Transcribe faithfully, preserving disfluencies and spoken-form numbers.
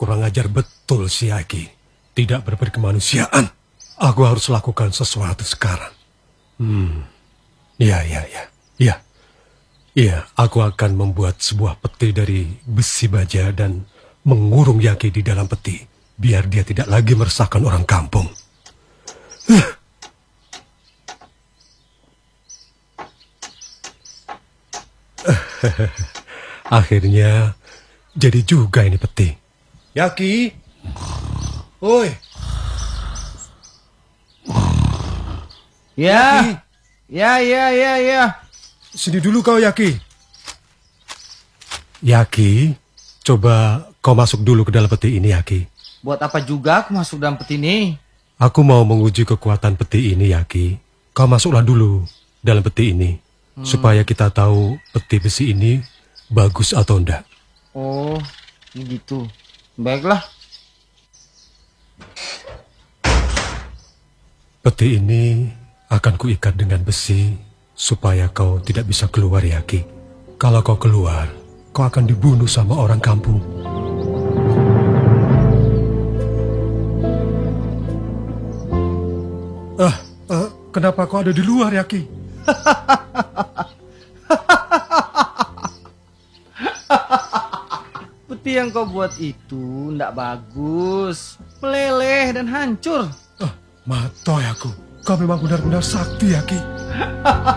kurang ajar betul si Yaki. Tidak berperi kemanusiaan. Aku harus lakukan sesuatu sekarang. Hmm, ya, ya, ya, ya. Iya, aku akan membuat sebuah peti dari besi baja dan mengurung Yaki di dalam peti, biar dia tidak lagi meresahkan orang kampung. Akhirnya jadi juga ini peti. Yaki, oi. Ya, Yaki. ya, ya, ya, ya. Sini dulu kau, Yaki. Yaki, coba kau masuk dulu ke dalam peti ini, Yaki. Buat apa juga aku masuk dalam peti ini? Aku mau menguji kekuatan peti ini, Yaki. Kau masuklah dulu dalam peti ini, hmm. supaya kita tahu peti besi ini bagus atau enggak. Oh, begitu. Baiklah. Peti ini akan kuikat dengan besi supaya kau tidak bisa keluar, Yaki. Kalau kau keluar, kau akan dibunuh sama orang kampung. Ah, ah, kenapa kau ada di luar, Yaki? Peti yang kau buat itu tidak bagus, meleleh dan hancur. Ah, matoy aku. Kau memang benar-benar sakti, Yaki.